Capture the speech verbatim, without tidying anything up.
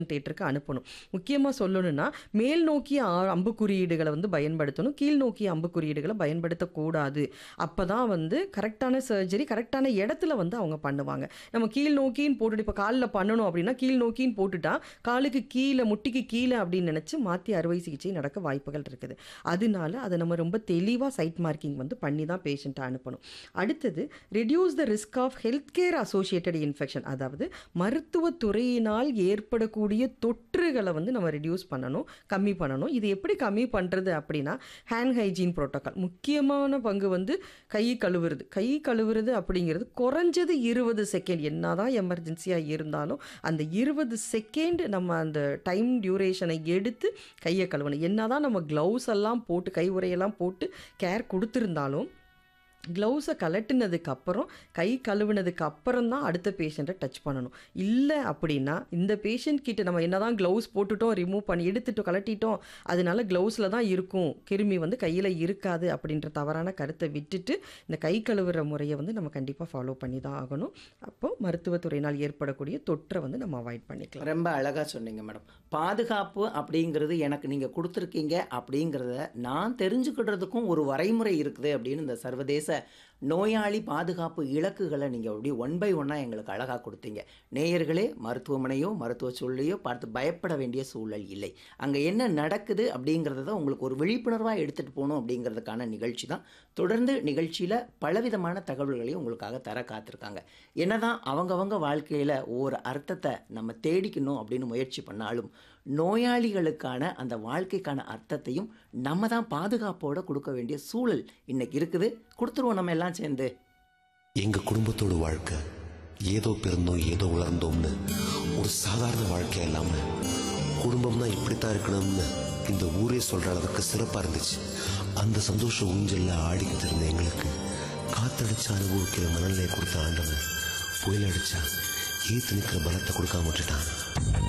தேட்டருக்கு அனுப்பணும். முக்கியமா சொல்லணும்னா, மேல் நோக்கிய ஆ அம்புக்குறியீடுகள வந்து பயன்படுத்தணும். கீழ் நோக்கிய அம்புக்குறியீடுகள பயன்படுத்தக்கூடாது. அப்பதான் வந்து கரெக்ட்டான சர்ஜரி, கரெக்ட்டான இடத்துல வந்து அவங்க பண்ணுவாங்க. நம்ம கீழ் நோக்கின்னு போட்டுட்டு இப்ப கால்ல பண்ணணும் அப்படின்னா, கீழ் நோக்கின்னு போட்டுட்டா, காலுக்கு கீழ, முட்டிக்கு கீழ அப்படின்னு நெனச்சு மாத்தி அறுவை சிகிச்சை நடக்க வாய்ப்புகள் இருக்குது. அதனால அத நம்ம ரொம்ப தெளிவா சைட் மார்க்கிங் வந்து பண்ணி தான் பேஷண்ட்ட அனுப்பணும். அடுத்தது reduce the risk of health care associated infection. அதாவது மருத்துவத் துறையினால் ஏற்படக்கூடிய தொற்றுகள வந்து நம்ம ரெடியூஸ் பண்ணணும், கம்மி பண்ணணும். இது எப்படி கம்மி பண்றது அப்படின்னா, ஹேண்ட் ஹைஜீன் புரோட்டோகால். முக்கியமான பங்கு வந்து கை கழுவுறது. கை கழுவுறது அப்படிங்கிறது குறைஞ்சது இருபது செகண்ட். என்னதான் எமர்ஜென்சியா இருந்தாலும், அந்த இருபது செகண்ட் நம்ம அந்த டைம் டியூரேஷனை எடுத்து கைய கழுவணும். என்னதான் நம்ம கிளவுஸ் எல்லாம் போட்டு, கை உறையெல்லாம் போட்டு கேர் குடுத்திருந்தாலும், கிளவுஸை கழட்டுனதுக்கு அப்புறம், கை கழுவுனதுக்கு அப்புறம் தான் அடுத்த பேஷண்ட்டை டச் பண்ணணும். இல்ல அப்படின்னா, இந்த பேஷண்ட் கிட்ட நம்ம என்னதான் கிளவுஸ் போட்டுட்டோம், ரிமூவ் பண்ணி எடுத்துட்டோம், கழட்டிட்டோம், அதனால கிளவுஸ்ல தான் இருக்கும், கிருமி வந்து கையில இருக்காது அப்படின்ற தவறான கருத்தை விட்டுட்டு, இந்த கை கழுவுற முறையை வந்து நம்ம கண்டிப்பா ஃபாலோ பண்ணி தான் ஆகணும். அப்போ மருத்துவத்துறையினால் ஏற்படக்கூடிய தொற்றை வந்து நம்ம அவாய்ட் பண்ணிக்கலாம். ரொம்ப அழகா சொன்னீங்க மேடம். பாதுகாப்பு அப்படிங்கிறது எனக்கு நீங்க குடுத்துருக்கீங்க அப்படிங்கிறத நான் தெரிஞ்சுக்கிடுறதுக்கும் ஒரு வரைமுறை இருக்குது அப்படின்னு இந்த சர்வதேச நோயாளி பாதுகாப்பு இலக்குகளை நீங்க அப்படியே ஒன் பை ஒன்னா எங்களுக்கு அழகா கொடுத்தீங்க. நேயர்களே, மருத்துவமனையோ மருத்துவ சூழலையோ பார்த்து பயப்பட வேண்டிய சூழல் இல்லை. அங்க என்ன நடக்குது அப்படிங்கிறத உங்களுக்கு ஒரு விழிப்புணர்வா எடுத்துட்டு போகணும் அப்படிங்கிறதுக்கான நிகழ்ச்சி தான். தொடர்ந்து நிகழ்ச்சியில பலவிதமான தகவல்களையும் உங்களுக்காக தர காத்திருக்காங்க. என்னதான் அவங்கவங்க வாழ்க்கையில ஒவ்வொரு அர்த்தத்தை நம்ம தேடிக்கணும் அப்படின்னு முயற்சி பண்ணாலும், நோயாளிகளுக்கான அந்த வாழ்க்கைக்கான அர்த்தத்தையும் நம்ம தான் பாதுகாப்போட கொடுக்க வேண்டிய சூழல் இன்னைக்கு இருக்குது. கொடுத்துருவோம் நம்ம எல்லாம் சேர்ந்து. எங்க குடும்பத்தோட வாழ்க்கை ஏதோ பிறந்தோம் ஏதோ வளர்ந்தோம்னு ஒரு சாதாரண வாழ்க்கை இல்லாம, குடும்பம்னா இப்படித்தான் இருக்கணும்னு இந்த ஊரே சொல்ற அளவுக்கு சிறப்பா இருந்துச்சு. அந்த சந்தோஷ ஊஞ்சல்ல ஆடிக்கிட்டு இருந்த எங்களுக்கு காத்தடிச்சு அனுபவிக்கிற மனநிலையை கொடுத்த ஆண்டவன் புயல் அடிச்சா ஏத்து நிற்கிற பலத்தை கொடுக்காம விட்டுட்டான்.